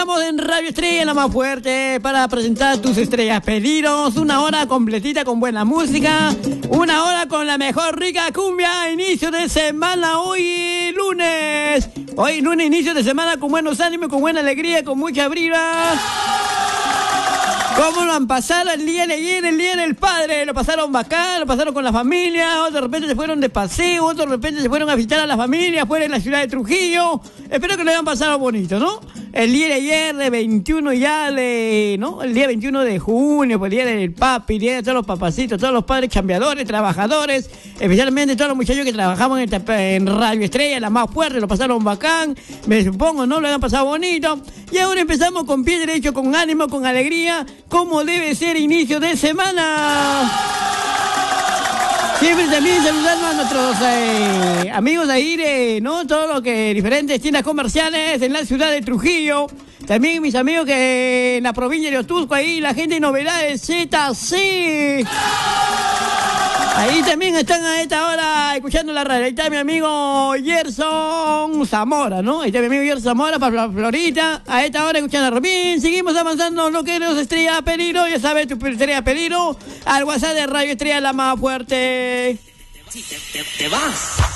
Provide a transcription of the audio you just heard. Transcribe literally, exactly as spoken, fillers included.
estamos en Radio Estrella, la más fuerte, para presentar tus estrellas pedidos. Una hora completita con buena música. Una hora con la mejor rica cumbia. Inicio de semana, hoy lunes. Hoy lunes, inicio de semana con buenos ánimos, con buena alegría, con mucha briva. ¿Cómo lo han pasado el día de ayer, el día del padre? Lo pasaron bacán, lo pasaron con la familia, otros de repente se fueron de paseo, otros de repente se fueron a visitar a la familia fuera en la ciudad de Trujillo. Espero que lo hayan pasado bonito, ¿no? El día de ayer, de veintiuno ya de, ¿no? El día veintiuno de junio, pues el día del papi, el día de todos los papacitos, todos los padres cambiadores, trabajadores, especialmente todos los muchachos que trabajaban en, en Radio Estrella, la más fuerte, lo pasaron bacán, me supongo, ¿no? Lo hayan pasado bonito. Y ahora empezamos con pie derecho, con ánimo, con alegría, como debe ser inicio de semana. Siempre también saludando a nuestros eh, amigos ahí de, ¿no? Todo lo que diferentes tiendas comerciales en la ciudad de Trujillo. También mis amigos que en la provincia de Otusco, ahí la gente de Novedades Z C. Ahí también están a esta hora escuchando la radio. Ahí está mi amigo Gerson Zamora, ¿no? Ahí está mi amigo Gerson Zamora para Florita. A esta hora escuchando la bien. Seguimos avanzando lo que es Estrella Peligro. Ya sabes, tu Estrella Peligro. Al WhatsApp de Radio Estrella, la más fuerte. Te, te, te vas.